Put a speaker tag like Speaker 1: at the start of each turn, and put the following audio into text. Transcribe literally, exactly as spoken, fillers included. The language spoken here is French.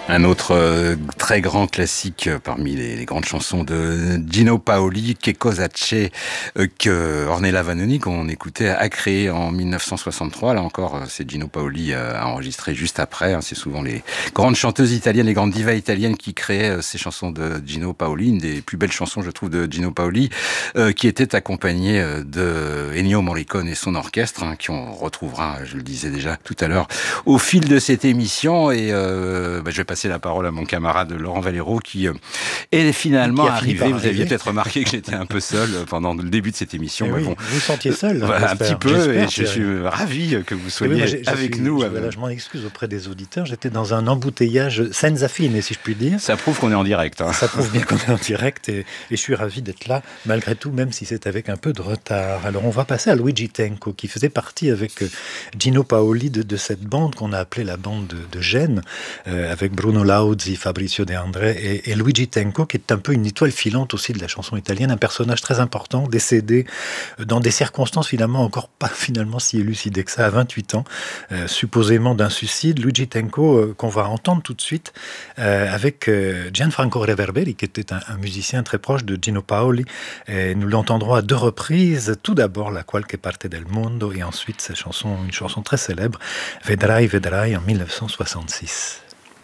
Speaker 1: Un autre euh, très grand classique euh, parmi les, les grandes chansons de Gino Paoli, Che cosa c'è, euh, que Ornella Vanoni, qu'on écoutait, a créé en dix-neuf cent soixante-trois. Là encore, euh, c'est Gino Paoli euh, a enregistré juste après. Hein. C'est souvent les grandes chanteuses italiennes, les grandes divas italiennes qui créaient euh, ces chansons de Gino Paoli. Une des plus belles chansons, je trouve, de Gino Paoli, euh, qui était accompagnée euh, de Ennio Morricone et son orchestre, hein, qui on retrouvera, je le disais déjà tout à l'heure, au fil de cette émission. Et euh, bah, je vais passer la parole à mon camarade Laurent Valero qui euh, est finalement arrivé. Vous aviez peut-être remarqué que j'étais un peu seul pendant le début de cette émission.
Speaker 2: Mais
Speaker 1: mais
Speaker 2: oui,
Speaker 1: bon,
Speaker 2: vous vous sentiez seul.
Speaker 1: Voilà, un petit peu,
Speaker 2: j'espère,
Speaker 1: et je suis ravi que vous soyez
Speaker 2: oui, je, je
Speaker 1: avec
Speaker 2: suis,
Speaker 1: nous.
Speaker 2: Je, voilà, je m'en excuse auprès des auditeurs. J'étais dans un embouteillage senza fine, si je puis dire.
Speaker 1: Ça prouve qu'on est en direct. Hein.
Speaker 2: Ça prouve bien qu'on est en direct, et, et je suis ravi d'être là, malgré tout, même si c'est avec un peu de retard. Alors, on va passer à Luigi Tenco, qui faisait partie avec Gino Paoli de, de cette bande qu'on a appelée la bande de, de Gênes, euh, avec Bruno Lauzi, Fabrizio De André et, et Luigi Tenco, qui est un peu une étoile filante aussi de la chanson italienne, un personnage très important, décédé dans des circonstances finalement encore pas finalement si élucidées que ça, à vingt-huit ans, euh, supposément d'un suicide. Luigi Tenco, euh, qu'on va entendre tout de suite, euh, avec euh, Gianfranco Reverberi, qui était un, un musicien très proche de Gino Paoli. Et nous l'entendrons à deux reprises. Tout d'abord la Qualche parte del mondo, et ensuite cette chanson, une chanson très célèbre, Vedrai, Vedrai, en dix-neuf cent soixante-six.